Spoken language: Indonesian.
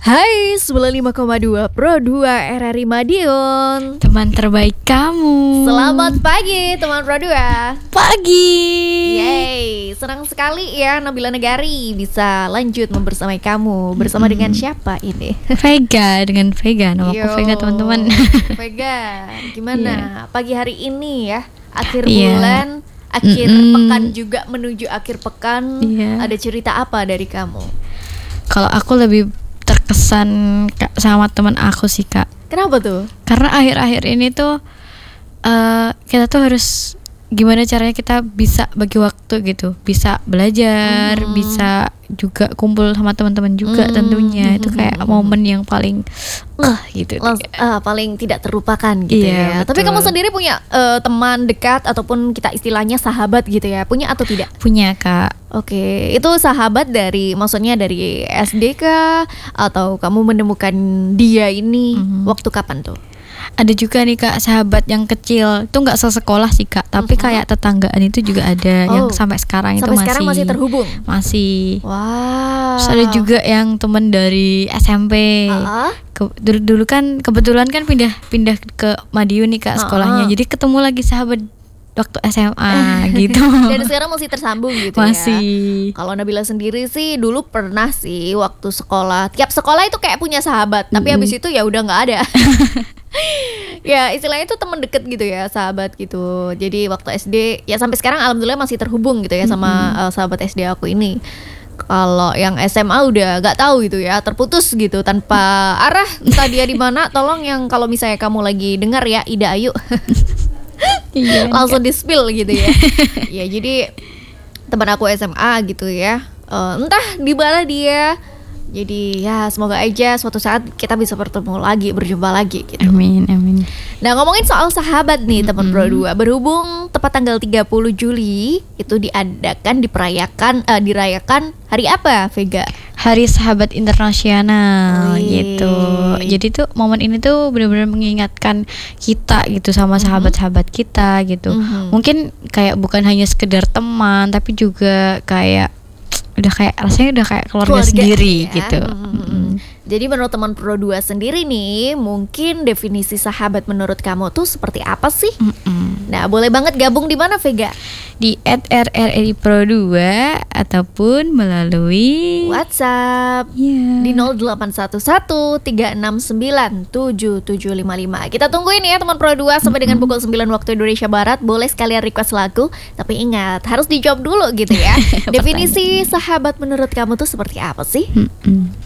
Hai 95,2 Pro 2 RRI Madiun. Teman terbaik kamu. Selamat pagi teman Pro 2. Pagi. Yeay, senang sekali ya Nabila Negari bisa lanjut membersamai kamu. Bersama dengan siapa ini? Vega, dengan Vega. Nama aku Vega, teman-teman. Vega, gimana pagi hari ini ya? Akhir Iya. bulan, akhir pekan juga menuju akhir pekan. Iya. Ada cerita apa dari kamu? Kalau aku lebih terkesan sama teman aku sih, Kak. Kenapa tuh? Karena akhir-akhir ini tuh kita tuh harus gimana caranya kita bisa bagi waktu gitu, bisa belajar, bisa juga kumpul sama teman-teman juga tentunya. Itu kayak momen yang paling gitu. Paling tidak terlupakan gitu Iya, ya. Tapi betul. kamu sendiri punya teman dekat ataupun kita istilahnya sahabat gitu ya? Punya atau tidak? Punya, Kak. Oke, itu sahabat maksudnya dari SD kah? Atau kamu menemukan dia ini waktu kapan tuh? Ada juga nih, Kak, sahabat yang kecil. Itu nggak sesekolah sih, Kak, tapi kayak tetanggaan itu juga ada yang sampai sekarang itu Sampai sekarang masih terhubung? Masih. Wow. Terus ada juga yang temen dari SMP. Dulu kan kebetulan kan pindah ke Madiun nih, Kak, sekolahnya. Jadi ketemu lagi sahabat waktu SMA gitu. Dan sekarang masih tersambung gitu Masih. ya. Kalau Nabila sendiri sih dulu pernah sih waktu sekolah. Tiap sekolah itu kayak punya sahabat, tapi habis itu ya udah nggak ada. Ya istilahnya itu teman deket gitu ya, sahabat gitu. Jadi waktu SD ya sampai sekarang alhamdulillah masih terhubung gitu ya sama sahabat SD aku ini. Kalau yang SMA udah nggak tahu gitu ya, terputus gitu tanpa arah, entah dia di mana. Tolong yang kalau misalnya kamu lagi dengar ya, Ida Ayu. Iya. Langsung di spill gitu ya. Ya jadi teman aku SMA gitu ya, entah di mana dia. Jadi ya semoga aja suatu saat kita bisa bertemu lagi, berjumpa lagi gitu. Amin, amin. Nah ngomongin soal sahabat nih teman Pro 2, berhubung tepat tanggal 30 Juli itu dirayakan hari apa, Vega? Hari Sahabat Internasional Wih. gitu. Jadi tuh momen ini tuh benar-benar mengingatkan kita gitu sama sahabat-sahabat kita gitu. Mungkin kayak bukan hanya sekedar teman, tapi juga kayak rasanya udah kayak keluarga sendiri ya. gitu. Jadi menurut teman Pro 2 sendiri nih, mungkin definisi sahabat menurut kamu tuh seperti apa sih? Nah, boleh banget gabung di mana, Vega? Di @rri Pro 2 ataupun melalui WhatsApp Iya. di 0811-369-7755. Kita tungguin ya teman Pro 2 sampai dengan pukul 9 waktu Indonesia Barat. Boleh sekalian request lagu, tapi ingat harus dijawab dulu gitu ya. Definisi sahabat menurut kamu tuh seperti apa sih?